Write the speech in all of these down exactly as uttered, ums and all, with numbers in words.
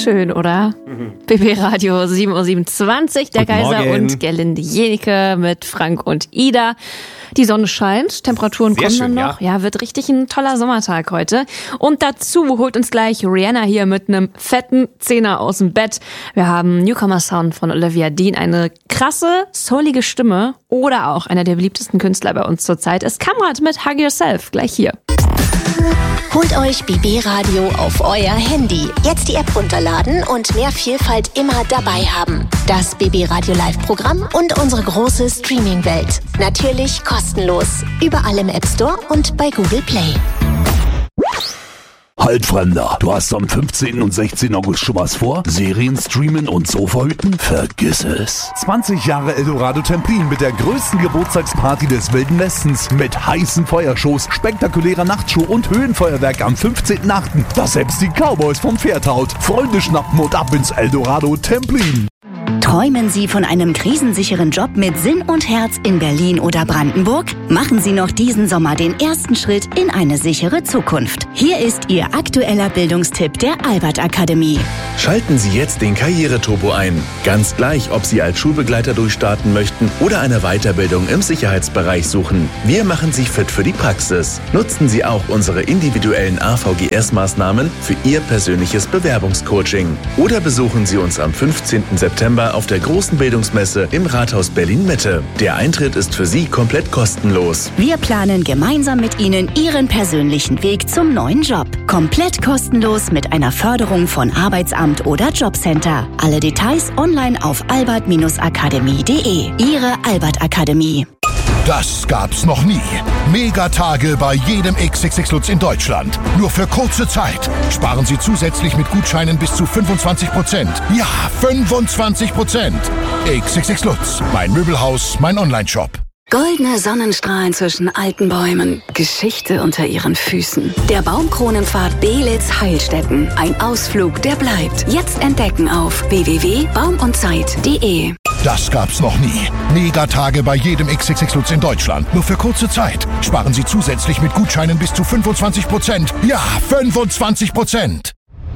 Schön, oder? Mhm. B B Radio sieben Uhr siebenundzwanzig, der Guten Kaiser Morgen. und Gerlinde Jenike mit Frank und Ida. Die Sonne scheint, Temperaturen Sehr kommen schön, dann noch. ja. Ja, wird richtig ein toller Sommertag heute. Und dazu holt uns gleich Rihanna hier mit einem fetten Zehner aus dem Bett. Wir haben Newcomer-Sound von Olivia Dean, eine krasse, soulige Stimme oder auch einer der beliebtesten Künstler bei uns zurzeit ist Kamrat mit Hug Yourself, gleich hier. Holt euch B B Radio auf euer Handy. Jetzt die App runterladen und mehr Vielfalt immer dabei haben. Das B B Radio Live-Programm und unsere große Streaming-Welt. Natürlich kostenlos. Überall im App Store und bei Google Play. Halt, Fremder, du hast am fünfzehnten und sechzehnten August schon was vor? Serien streamen und Sofa hüten? Vergiss es. zwanzig Jahre Eldorado Templin mit der größten Geburtstagsparty des Wilden Westens. Mit heißen Feuershows, spektakulärer Nachtshow und Höhenfeuerwerk am fünfzehnten achten Das selbst die Cowboys vom Pferd haut. Freunde schnappen und ab ins Eldorado Templin. Träumen Sie von einem krisensicheren Job mit Sinn und Herz in Berlin oder Brandenburg? Machen Sie noch diesen Sommer den ersten Schritt in eine sichere Zukunft. Hier ist Ihr aktueller Bildungstipp der Albert Akademie. Schalten Sie jetzt den Karriereturbo ein. Ganz gleich, ob Sie als Schulbegleiter durchstarten möchten oder eine Weiterbildung im Sicherheitsbereich suchen. Wir machen Sie fit für die Praxis. Nutzen Sie auch unsere individuellen A V G S-Maßnahmen für Ihr persönliches Bewerbungscoaching. Oder besuchen Sie uns am fünfzehnten September auf der großen Bildungsmesse im Rathaus Berlin-Mitte. Der Eintritt ist für Sie komplett kostenlos. Wir planen gemeinsam mit Ihnen Ihren persönlichen Weg zum neuen Job. Komplett kostenlos mit einer Förderung von Arbeitsamt oder Jobcenter. Alle Details online auf albert akademie punkt de. Ihre Albert Akademie. Das gab's noch nie. Megatage bei jedem X X X Lutz in Deutschland. Nur für kurze Zeit. Sparen Sie zusätzlich mit Gutscheinen bis zu fünfundzwanzig Prozent. Ja, fünfundzwanzig Prozent. X X X Lutz. Mein Möbelhaus, mein Onlineshop. Goldene Sonnenstrahlen zwischen alten Bäumen, Geschichte unter ihren Füßen. Der Baumkronenpfad Beelitz-Heilstätten. Ein Ausflug, der bleibt. Jetzt entdecken auf w w w punkt baum und zeit punkt de. Das gab's noch nie. Megatage bei jedem X X X Lutz in Deutschland. Nur für kurze Zeit. Sparen Sie zusätzlich mit Gutscheinen bis zu fünfundzwanzig Prozent. Ja, fünfundzwanzig Prozent.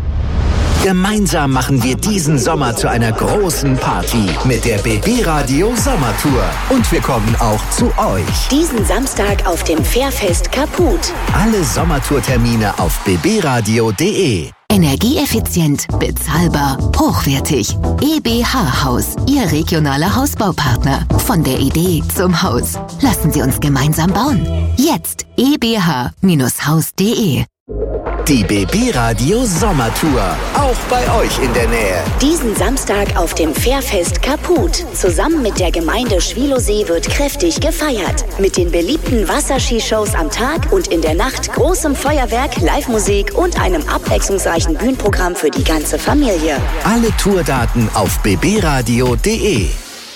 Gemeinsam machen wir diesen Sommer zu einer großen Party mit der B B Radio Sommertour. Und wir kommen auch zu euch. Diesen Samstag auf dem Fährfest Kaput. Alle Sommertourtermine auf b b radio punkt de. Energieeffizient, bezahlbar, hochwertig. E B H Haus, Ihr regionaler Hausbaupartner. Von der Idee zum Haus. Lassen Sie uns gemeinsam bauen. Jetzt e b h Bindestrich haus punkt de. Die B B Radio Sommertour. Auch bei euch in der Nähe. Diesen Samstag auf dem Fährfest Kaput. Zusammen mit der Gemeinde Schwilosee wird kräftig gefeiert. Mit den beliebten Wasserskishows am Tag und in der Nacht großem Feuerwerk, Live-Musik und einem abwechslungsreichen Bühnenprogramm für die ganze Familie. Alle Tourdaten auf b b radio punkt de.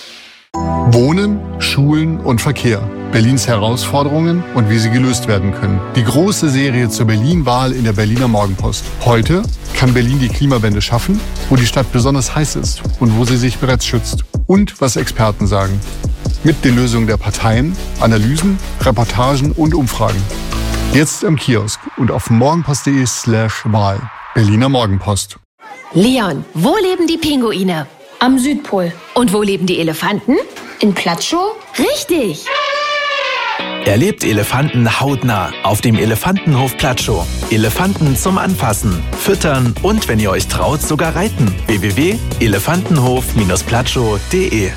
Wohnen, Schulen und Verkehr. Berlins Herausforderungen und wie sie gelöst werden können. Die große Serie zur Berlin-Wahl in der Berliner Morgenpost. Heute kann Berlin die Klimawende schaffen, wo die Stadt besonders heiß ist und wo sie sich bereits schützt. Und was Experten sagen. Mit den Lösungen der Parteien, Analysen, Reportagen und Umfragen. Jetzt im Kiosk und auf morgenpost punkt de slash Wahl. Berliner Morgenpost. Leon, wo leben die Pinguine? Am Südpol. Und wo leben die Elefanten? In Platschow? Richtig! Erlebt Elefanten hautnah auf dem Elefantenhof Platschow. Elefanten zum Anfassen, Füttern und, wenn ihr euch traut, sogar reiten. w w w punkt elefantenhof platschow punkt de.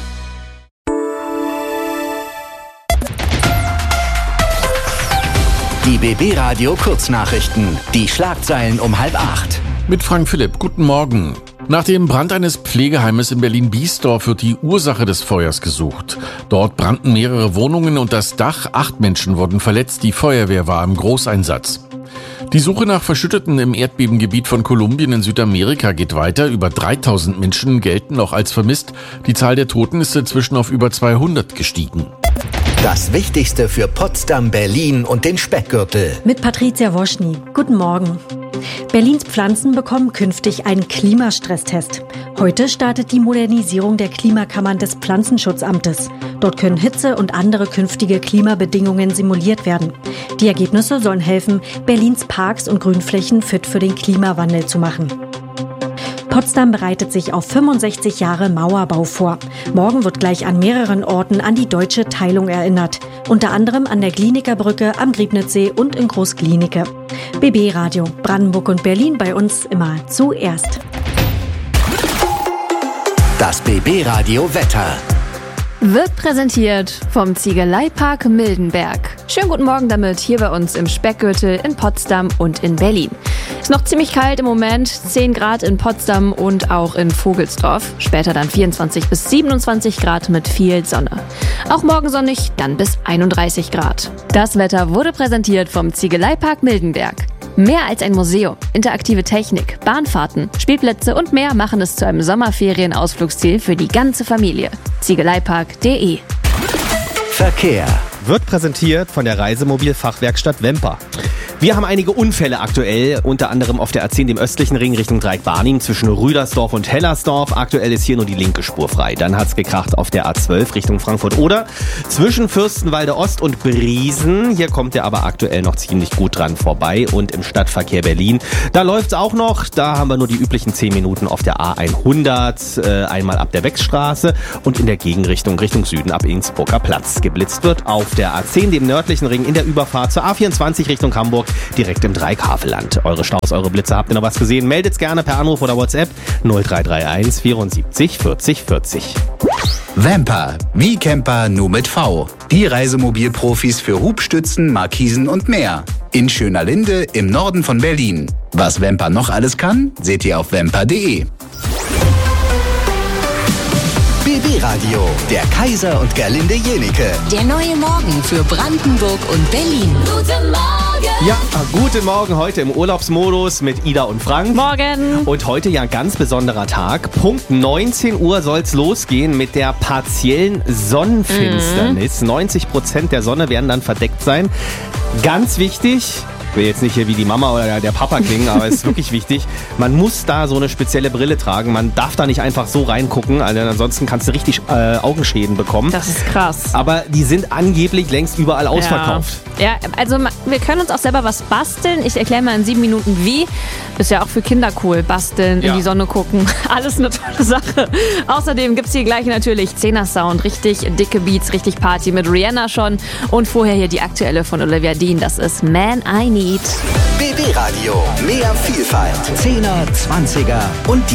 Die B B Radio Kurznachrichten. Die Schlagzeilen um halb acht. Mit Frank Philipp. Guten Morgen. Nach dem Brand eines Pflegeheimes in Berlin-Biesdorf wird die Ursache des Feuers gesucht. Dort brannten mehrere Wohnungen und das Dach. Acht Menschen wurden verletzt. Die Feuerwehr war im Großeinsatz. Die Suche nach Verschütteten im Erdbebengebiet von Kolumbien in Südamerika geht weiter. Über dreitausend Menschen gelten noch als vermisst. Die Zahl der Toten ist inzwischen auf über zweihundert gestiegen. Das Wichtigste für Potsdam, Berlin und den Speckgürtel. Mit Patricia Woschny. Guten Morgen. Berlins Pflanzen bekommen künftig einen Klimastresstest. Heute startet die Modernisierung der Klimakammern des Pflanzenschutzamtes. Dort können Hitze und andere künftige Klimabedingungen simuliert werden. Die Ergebnisse sollen helfen, Berlins Parks und Grünflächen fit für den Klimawandel zu machen. Potsdam bereitet sich auf fünfundsechzig Jahre Mauerbau vor. Morgen wird gleich an mehreren Orten an die deutsche Teilung erinnert. Unter anderem an der Glienicke Brücke, am Griebnitzsee und in Groß-Glienicke. B B Radio, Brandenburg und Berlin bei uns immer zuerst. Das B B Radio Wetter wird präsentiert vom Ziegeleipark Mildenberg. Schönen guten Morgen damit hier bei uns im Speckgürtel in Potsdam und in Berlin. Ist noch ziemlich kalt im Moment, zehn Grad in Potsdam und auch in Vogelsdorf. Später dann vierundzwanzig bis siebenundzwanzig Grad mit viel Sonne. Auch morgen sonnig, dann bis einunddreißig Grad. Das Wetter wurde präsentiert vom Ziegeleipark Mildenberg. Mehr als ein Museum, interaktive Technik, Bahnfahrten, Spielplätze und mehr machen es zu einem Sommerferienausflugsziel für die ganze Familie. Ziegeleipark punkt de. Verkehr wird präsentiert von der Reisemobilfachwerkstatt Wemper. Wir haben einige Unfälle aktuell, unter anderem auf der A zehn, dem östlichen Ring Richtung Dreieck-Barnim zwischen Rüdersdorf und Hellersdorf. Aktuell ist hier nur die linke Spur frei. Dann hat's gekracht auf der A zwölf Richtung Frankfurt-Oder zwischen Fürstenwalde Ost und Briesen. Hier kommt er aber aktuell noch ziemlich gut dran vorbei. Und im Stadtverkehr Berlin, da läuft's auch noch. Da haben wir nur die üblichen zehn Minuten auf der A hundert, äh, einmal ab der Wechsstraße und in der Gegenrichtung Richtung Süden ab Innsbrucker Platz. Geblitzt wird auf der A zehn, dem nördlichen Ring in der Überfahrt zur A vierundzwanzig Richtung Hamburg, direkt im Dreieck-Havelland. Eure Staus, eure Blitze, habt ihr noch was gesehen? Meldet's gerne per Anruf oder WhatsApp null drei drei eins vierundsiebzig vierzig vierzig. Vemper, wie Camper nur mit V. Die Reisemobilprofis für Hubstützen, Markisen und mehr. In Schöner Linde im Norden von Berlin. Was Vemper noch alles kann, seht ihr auf vemper punkt de. B B Radio, der Kaiser und Gerlinde Jenicke. Der neue Morgen für Brandenburg und Berlin. Guten Morgen! Ja, guten Morgen heute im Urlaubsmodus mit Ida und Frank. Morgen! Und heute ja ein ganz besonderer Tag. Punkt neunzehn Uhr soll's losgehen mit der partiellen Sonnenfinsternis. Mhm. neunzig Prozent der Sonne werden dann verdeckt sein. Ganz wichtig, ich will jetzt nicht hier wie die Mama oder der Papa klingen, aber es ist wirklich wichtig, man muss da so eine spezielle Brille tragen. Man darf da nicht einfach so reingucken, also ansonsten kannst du richtig äh, Augenschäden bekommen. Das ist krass. Aber die sind angeblich längst überall ausverkauft. Ja, ja, also wir können uns auch selber was basteln. Ich erkläre mal in sieben Minuten wie. Ist ja auch für Kinder cool, basteln, Ja. in die Sonne gucken. Alles eine tolle Sache. Außerdem gibt es hier gleich natürlich Zehner-Sound, richtig dicke Beats, richtig Party mit Rihanna schon. Und vorher hier die aktuelle von Olivia Dean, das ist Man I Need. B B Radio, mehr Vielfalt, Zehner, Zwanziger und